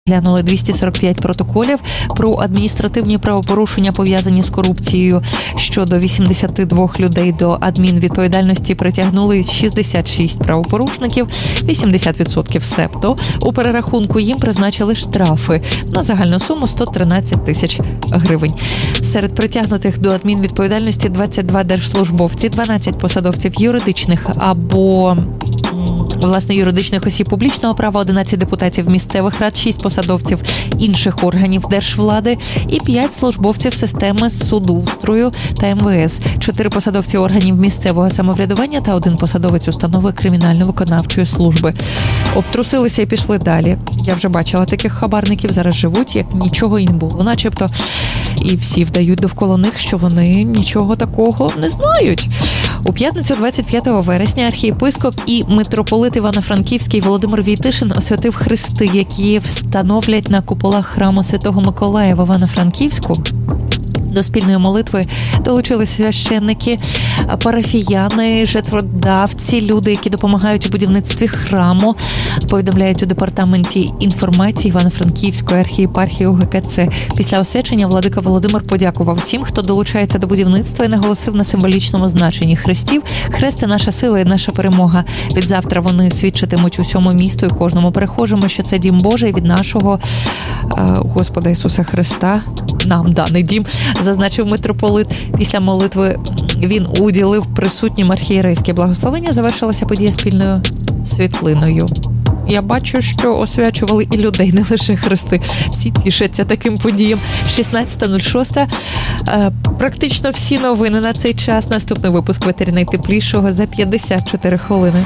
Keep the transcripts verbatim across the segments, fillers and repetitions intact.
Глянули двісті сорок п'ять протоколів про адміністративні правопорушення, пов'язані з корупцією. Щодо вісімдесят два людей до адмінвідповідальності притягнули шістдесят шість правопорушників, вісімдесят відсотків себто. У перерахунку їм призначили штрафи на загальну суму сто тринадцять тисяч гривень. Серед притягнутих до адмінвідповідальності двадцять два держслужбовці, дванадцять посадовців юридичних або власне юридичних осіб публічного права, одинадцять депутатів місцевих рад, шість посадовців інших органів держвлади і п'ять службовців системи судоустрою та ем ве ес, чотири посадовці органів місцевого самоврядування та один посадовець установи кримінально-виконавчої служби. Обтрусилися і пішли далі. Я вже бачила таких хабарників, зараз живуть, як нічого і не було, начебто. І всі вдають довкола них, що вони нічого такого не знають. У п'ятницю двадцять п'ятого вересня архієпископ і митрополит Івано-Франківський Володимир Війтишин освятив хрести, які встановлять на куполах храму Святого Миколая в Івано-Франківську. До спільної молитви долучилися священники, парафіяни, жертводавці, люди, які допомагають у будівництві храму, повідомляють у департаменті інформації Івано-Франківської архієпархії у ге ка це. Після освячення владика Володимир подякував всім, хто долучається до будівництва, і наголосив на символічному значенні хрестів. Хрест – це наша сила і наша перемога. Відзавтра вони свідчитимуть усьому місту і кожному перехожому, що це дім Божий від нашого Господа Ісуса Христа. Нам даний дім, зазначив митрополит. Після молитви він уділив присутнім архієрейське благословення. Завершилася подія спільною світлиною. Я бачу, що освячували і людей, не лише хрести. Всі тішаться таким подіям. шістнадцята нуль шість. Практично всі новини на цей час. Наступний випуск «Ветері найтеплішого» за п'ятдесят чотири хвилини.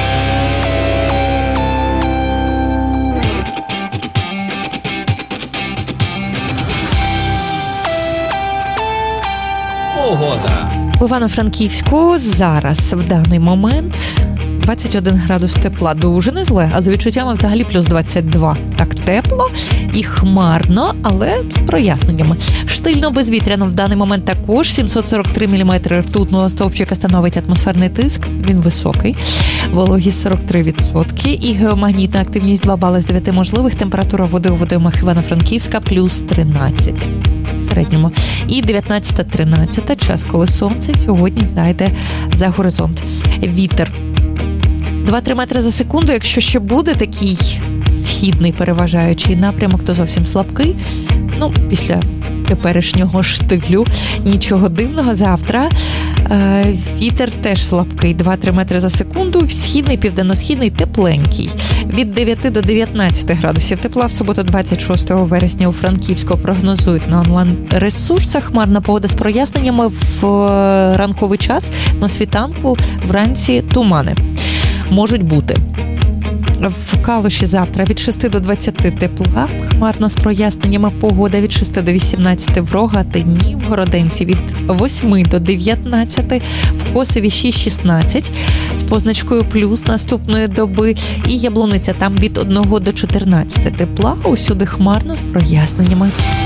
Погода. В Івано-Франківську зараз, в даний момент, двадцять один градус тепла. Дуже не зле, а за відчуттями взагалі плюс двадцять два. Так тепло і хмарно, але з проясненнями. Штильно безвітряно в даний момент також. сімсот сорок три міліметри ртутного стовпчика становить атмосферний тиск. Він високий. Вологість сорок три відсотки. І геомагнітна активність два бали з дев'яти можливих. Температура води у водоймах Івано-Франківська плюс тринадцять. В середньому. І дев'ятнадцята тринадцята, час, коли сонце сьогодні зайде за горизонт. Вітер два-три метри за секунду, якщо ще буде такий східний переважаючий напрямок, то зовсім слабкий. Ну, після теперішнього штилю нічого дивного. Завтра е, вітер теж слабкий, два-три метри за секунду, східний, південно-східний, тепленький. Від дев'яти до дев'ятнадцяти градусів тепла. В суботу двадцять шостого вересня у Франківську прогнозують на онлайн-ресурсах. Хмарна погода з проясненнями в ранковий час, на світанку, вранці тумани можуть бути. В Калуші завтра від шести до двадцяти тепла, хмарно з проясненнями, погода від шести до вісімнадцяти в Рогатині, в Городенці від восьми до дев'ятнадцяти, в Косові шість-шістнадцять з позначкою плюс наступної доби, і Яблуниця там від одного до чотирнадцяти тепла, усюди хмарно з проясненнями.